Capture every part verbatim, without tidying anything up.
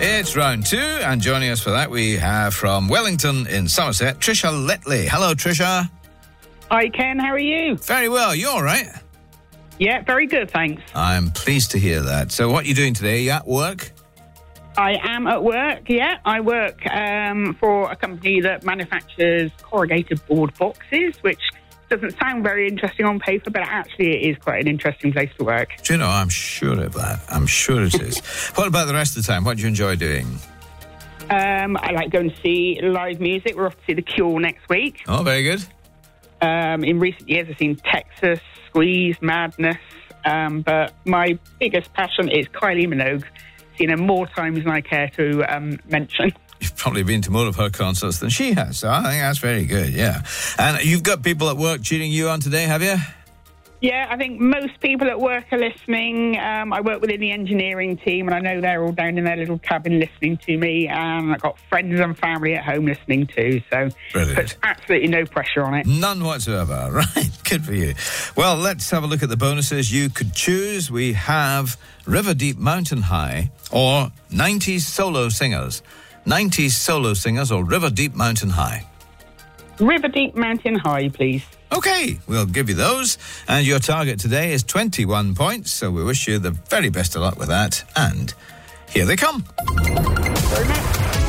It's round two, and joining us for that we have from Wellington in Somerset, Trisha Letley. Hello, Trisha. Hi, Ken. How are you? Very well. You all right? Yeah, very good, thanks. I'm pleased to hear that. So what are you doing today? Are you at work? I am at work, yeah. I work um, for a company that manufactures corrugated board boxes, which doesn't sound very interesting on paper, but actually it is quite an interesting place to work. Do you know, I'm sure of that. I'm sure it is. What about the rest of the time? What do you enjoy doing? Um, I like going to see live music. We're off to see The Cure next week. Oh, very good. Um, in recent years, I've seen Texas, Squeeze, Madness, um, but my biggest passion is Kylie Minogue. Seen her more times than I care to um, mention. You've probably been to more of her concerts than she has, so I think that's very good, yeah. And you've got people at work cheering you on today, have you? Yeah, I think most people at work are listening. Um, I work within the engineering team, and I know they're all down in their little cabin listening to me. And I've got friends and family at home listening too, so Brilliant. There's absolutely no pressure on it. None whatsoever, right? Good for you. Well, let's have a look at the bonuses you could choose. We have River Deep Mountain High or nineties solo singers. nineties solo singers or River Deep Mountain High. River Deep Mountain High, please. OK, we'll give you those. And your target today is twenty-one points, so we wish you the very best of luck with that. And here they come. Very much.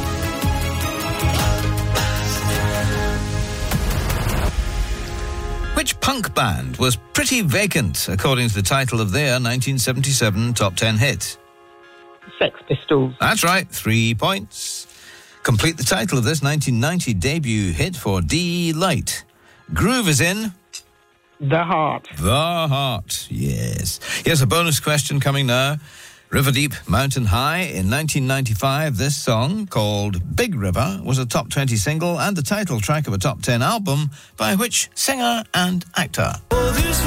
Which punk band was pretty vacant, according to the title of their nineteen seventy-seven top ten hit? Sex Pistols. That's right, three points. Complete the title of this nineteen ninety debut hit for D-Light. Groove is in... The Heart. The Heart, yes. Yes, a bonus question coming now. River Deep Mountain High. In nineteen ninety-five, this song, called Big River, was a top twenty single and the title track of a top ten album by which singer and actor?